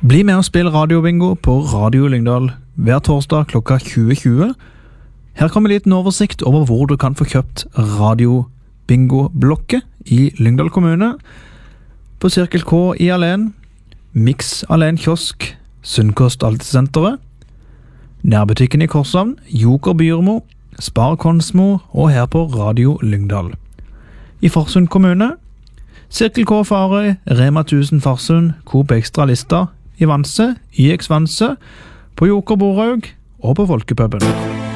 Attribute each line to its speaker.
Speaker 1: Bli med og spill radiobingo på Radio Lyngdal hver torsdag klokka 20.20. Her kommer en liten oversikt over hvor du kan få kjøpt radiobingo-blokket i Lyngdal kommune. På Cirkel K i Alen, Mix Alen Kiosk, Sunnkost Altesenteret, nærbutikken i Korshavn, Joker Byrmo, Spar Konsmo og her på Radio Lyngdal. I Farsund kommune, Cirkel K Farøy, Rema 1000 Farsund, Coop Extra Lista, i Vanse, YX Vanse, på Joker Borhaug og på Folkepuben.